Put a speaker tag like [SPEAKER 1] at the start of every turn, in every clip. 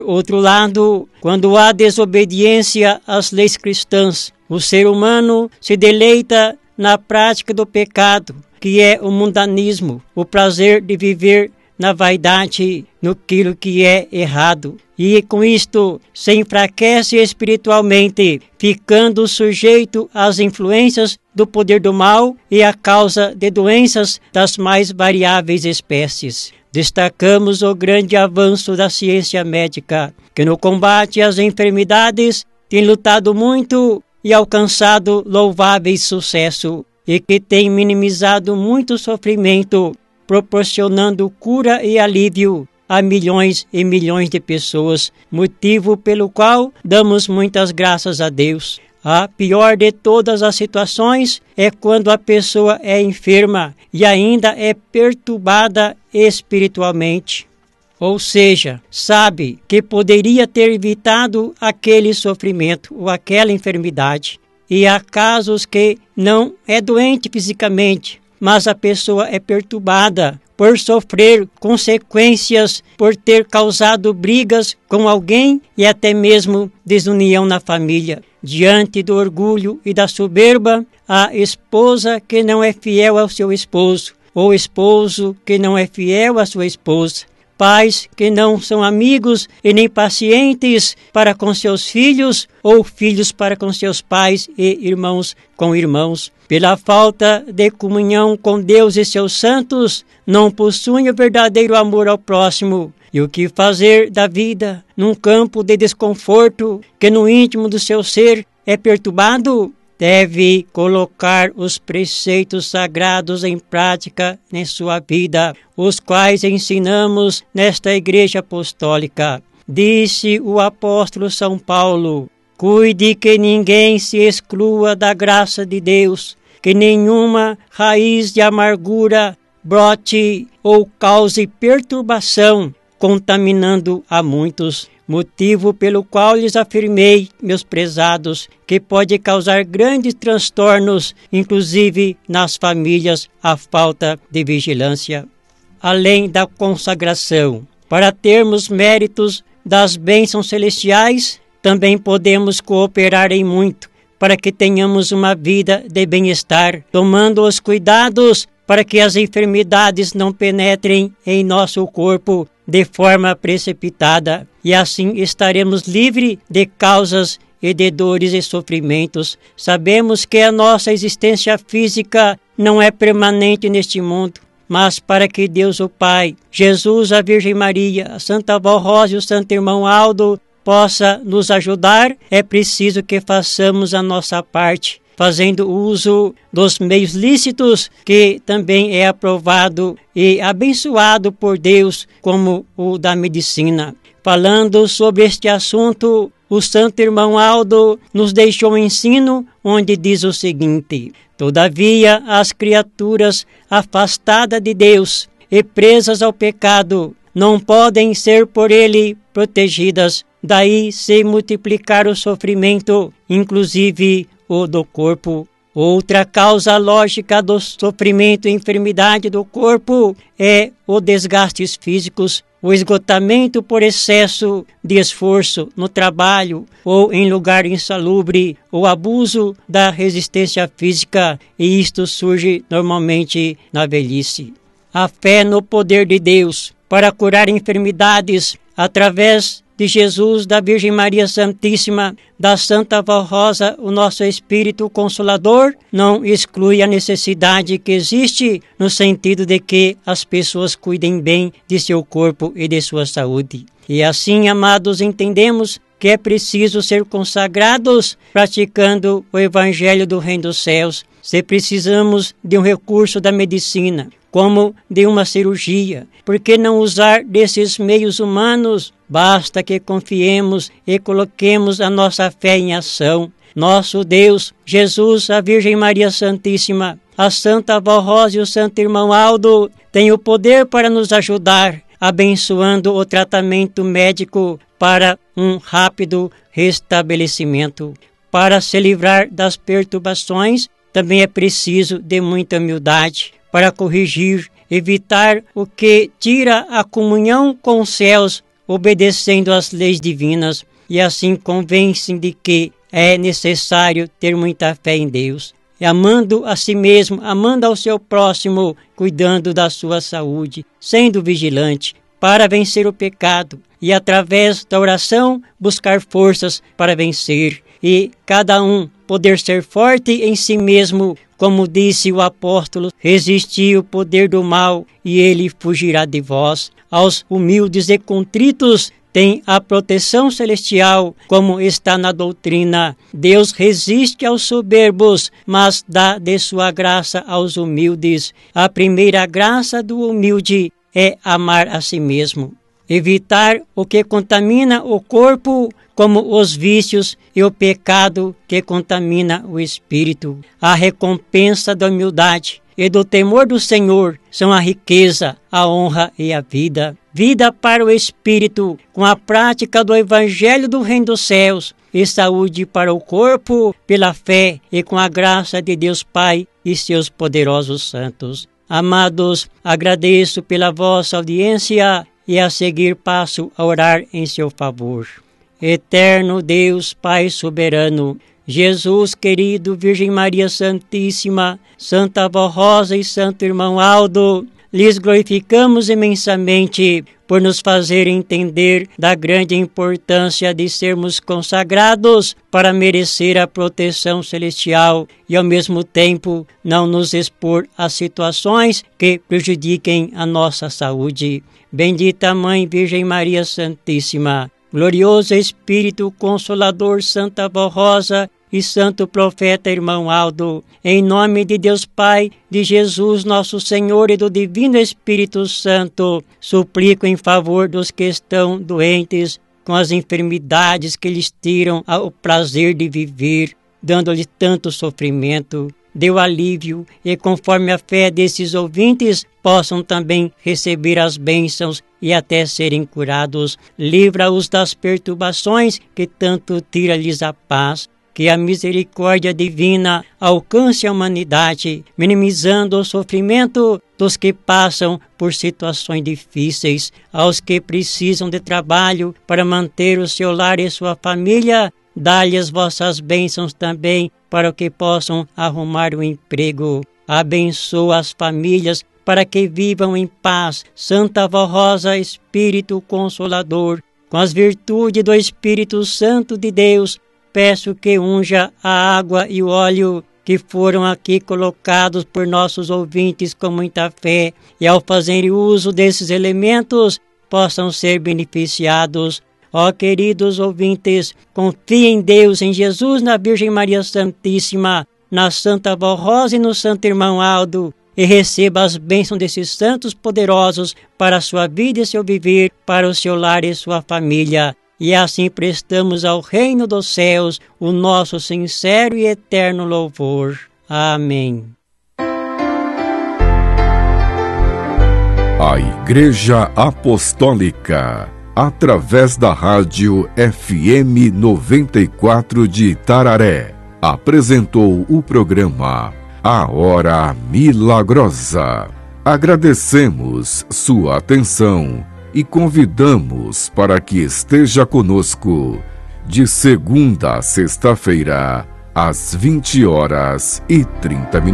[SPEAKER 1] Outro lado, quando há desobediência às leis cristãs, o ser humano se deleita na prática do pecado, que é o mundanismo, o prazer de viver na vaidade, naquilo que é errado. E com isto se enfraquece espiritualmente, ficando sujeito às influências do poder do mal e à causa de doenças das mais variáveis espécies. Destacamos o grande avanço da ciência médica, que no combate às enfermidades tem lutado muito e alcançado louváveis sucesso, e que tem minimizado muito sofrimento, proporcionando cura e alívio a milhões e milhões de pessoas, motivo pelo qual damos muitas graças a Deus. A pior de todas as situações é quando a pessoa é enferma e ainda é perturbada espiritualmente. Ou seja, sabe que poderia ter evitado aquele sofrimento ou aquela enfermidade. E há casos que não é doente fisicamente, mas a pessoa é perturbada por sofrer consequências, por ter causado brigas com alguém e até mesmo desunião na família. Diante do orgulho e da soberba, a esposa que não é fiel ao seu esposo, ou o esposo que não é fiel à sua esposa. Pais que não são amigos e nem pacientes para com seus filhos, ou filhos para com seus pais e irmãos com irmãos. Pela falta de comunhão com Deus e seus santos, não possuem o verdadeiro amor ao próximo. E o que fazer da vida num campo de desconforto que no íntimo do seu ser é perturbado? Deve colocar os preceitos sagrados em prática em sua vida, os quais ensinamos nesta Igreja Apostólica. Disse o apóstolo São Paulo: cuide que ninguém se exclua da graça de Deus, que nenhuma raiz de amargura brote ou cause perturbação, contaminando a muitos. Motivo pelo qual lhes afirmei, meus prezados, que pode causar grandes transtornos, inclusive nas famílias, a falta de vigilância. Além da consagração, para termos méritos das bênçãos celestiais, também podemos cooperar em muito, para que tenhamos uma vida de bem-estar, tomando os cuidados para que as enfermidades não penetrem em nosso corpo de forma precipitada, e assim estaremos livres de causas e de dores e sofrimentos. Sabemos que a nossa existência física não é permanente neste mundo, mas para que Deus o Pai, Jesus, a Virgem Maria, a Santa Avó Rosa e o Santo Irmão Aldo possa nos ajudar, é preciso que façamos a nossa parte, fazendo uso dos meios lícitos, que também é aprovado e abençoado por Deus, como o da medicina. Falando sobre este assunto, o Santo Irmão Aldo nos deixou um ensino onde diz o seguinte: todavia as criaturas afastadas de Deus e presas ao pecado não podem ser por ele protegidas, daí se multiplicar o sofrimento, inclusive o do corpo. Outra causa lógica do sofrimento e enfermidade do corpo é os desgastes físicos, o esgotamento por excesso de esforço no trabalho ou em lugar insalubre, o abuso da resistência física, e isto surge normalmente na velhice. A fé no poder de Deus para curar enfermidades através de Jesus, da Virgem Maria Santíssima, da Santa Avó Rosa, o nosso Espírito Consolador, não exclui a necessidade que existe no sentido de que as pessoas cuidem bem de seu corpo e de sua saúde. E assim, amados, entendemos que é preciso ser consagrados praticando o Evangelho do Reino dos Céus, se precisamos de um recurso da medicina, como de uma cirurgia. Por que não usar desses meios humanos? Basta que confiemos e coloquemos a nossa fé em ação. Nosso Deus, Jesus, a Virgem Maria Santíssima, a Santa Avó Rosa e o Santo Irmão Aldo têm o poder para nos ajudar, abençoando o tratamento médico para um rápido restabelecimento. Para se livrar das perturbações, também é preciso de muita humildade para corrigir, evitar o que tira a comunhão com os céus obedecendo às leis divinas e assim convencem de que é necessário ter muita fé em Deus. E amando a si mesmo, amando ao seu próximo, cuidando da sua saúde, sendo vigilante para vencer o pecado e através da oração buscar forças para vencer e cada um poder ser forte em si mesmo, como disse o apóstolo, resistir o poder do mal e ele fugirá de vós. Aos humildes e contritos tem a proteção celestial, como está na doutrina. Deus resiste aos soberbos, mas dá de sua graça aos humildes. A primeira graça do humilde é amar a si mesmo. Evitar o que contamina o corpo, como os vícios e o pecado que contamina o espírito. A recompensa da humildade e do temor do Senhor são a riqueza, a honra e a vida. Vida para o espírito, com a prática do Evangelho do Reino dos Céus, e saúde para o corpo, pela fé e com a graça de Deus Pai e seus poderosos santos. Amados, agradeço pela vossa audiência e a seguir passo a orar em seu favor. Eterno Deus, Pai soberano, Jesus querido, Virgem Maria Santíssima, Santa Avó Rosa e Santo Irmão Aldo, lhes glorificamos imensamente por nos fazer entender da grande importância de sermos consagrados para merecer a proteção celestial e, ao mesmo tempo, não nos expor a situações que prejudiquem a nossa saúde. Bendita Mãe Virgem Maria Santíssima, glorioso Espírito Consolador Santa Avó Rosa e Santo Profeta Irmão Aldo, em nome de Deus Pai, de Jesus nosso Senhor e do Divino Espírito Santo, suplico em favor dos que estão doentes, com as enfermidades que lhes tiram o prazer de viver, dando-lhes tanto sofrimento. Dê o alívio e, conforme a fé desses ouvintes, possam também receber as bênçãos e até serem curados. Livra-os das perturbações que tanto tira-lhes a paz. Que a misericórdia divina alcance a humanidade, minimizando o sofrimento dos que passam por situações difíceis, aos que precisam de trabalho para manter o seu lar e sua família. Dá-lhes vossas bênçãos também, para que possam arrumar um emprego. Abençoa as famílias para que vivam em paz. Santa Avó Rosa, Espírito Consolador, com as virtudes do Espírito Santo de Deus, peço que unja a água e o óleo que foram aqui colocados por nossos ouvintes com muita fé, e ao fazerem uso desses elementos, possam ser beneficiados. Ó queridos ouvintes, confiem em Deus, em Jesus, na Virgem Maria Santíssima, na Santa Avó Rosa e no Santo Irmão Aldo, e receba as bênçãos desses santos poderosos para a sua vida e seu viver, para o seu lar e sua família. E assim prestamos ao reino dos céus o nosso sincero e eterno louvor. Amém.
[SPEAKER 2] A Igreja Apostólica, através da rádio FM 94 de Itararé, apresentou o programa A Hora Milagrosa. Agradecemos sua atenção e convidamos para que esteja conosco de segunda a sexta-feira, às 20h30.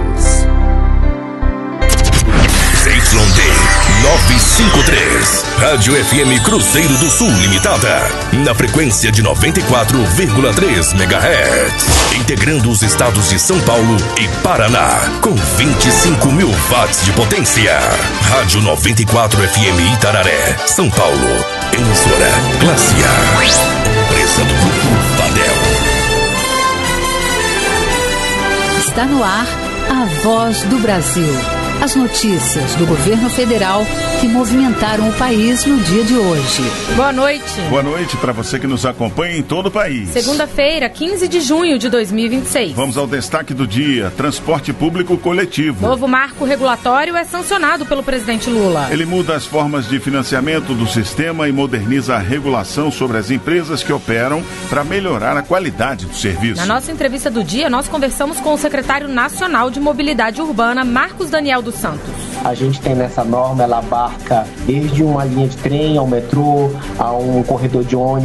[SPEAKER 3] ZYD 953, Rádio FM Cruzeiro do Sul Limitada, na frequência de 94,3 MHz, integrando os estados de São Paulo e Paraná, com 25 mil watts de potência. Rádio 94 FM Itararé, São Paulo, emissora Classe A, empresa do Grupo Fadel.
[SPEAKER 4] Está no ar a Voz do Brasil. As notícias do governo federal que movimentaram o país no dia de hoje.
[SPEAKER 5] Boa noite.
[SPEAKER 6] Boa noite para você que nos acompanha em todo o país.
[SPEAKER 5] Segunda-feira, 15 de junho de 2026.
[SPEAKER 6] Vamos ao destaque do dia: transporte público coletivo.
[SPEAKER 5] Novo marco regulatório é sancionado pelo presidente Lula.
[SPEAKER 6] Ele muda as formas de financiamento do sistema e moderniza a regulação sobre as empresas que operam para melhorar a qualidade do serviço.
[SPEAKER 5] Na nossa entrevista do dia, nós conversamos com o secretário nacional de Mobilidade Urbana, Marcos Daniel dos Santos.
[SPEAKER 7] a gente tem nessa norma, ela abarca desde uma linha de trem ao metrô, a um corredor de ônibus,